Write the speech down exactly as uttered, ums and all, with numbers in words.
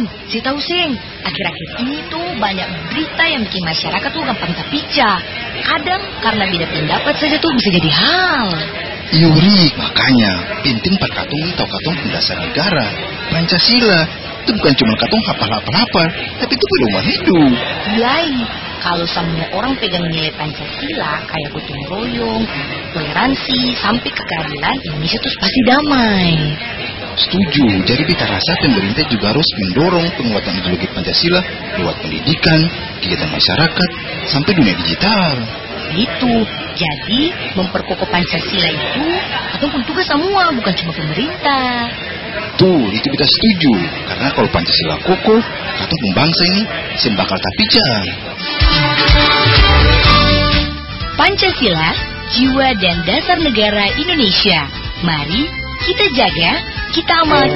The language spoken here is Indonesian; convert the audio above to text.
Sing, si tahu Sing, akhir-akhir ini tuh banyak berita yang bikin masyarakat tuh gampang terpica. Kadang karena beda pendapat saja tuh bisa jadi hal. Yuri, makanya penting Pak Katong tahu Katong pendasar negara, Pancasila. Itu bukan cuma Katong hafal-hafal, tapi itu pedoman hidup. Lain, kalau semua orang pegang nilai Pancasila kayak gotong royong, toleransi, sampai kekeadilan, Indonesia tuh pasti damai. Setuju, jadi kita rasa pemerintah juga harus mendorong penguatan ideologi Pancasila lewat pendidikan, kegiatan masyarakat, sampai dunia digital. Itu, jadi memperkokoh Pancasila itu ataupun tugas semua, bukan cuma pemerintah. Tuh, itu kita setuju. Karena kalau Pancasila kokoh, kata pembangsa ini sembakal tapijang. Pancasila, jiwa dan dasar negara Indonesia. Mari kita jaga, kita amalkan.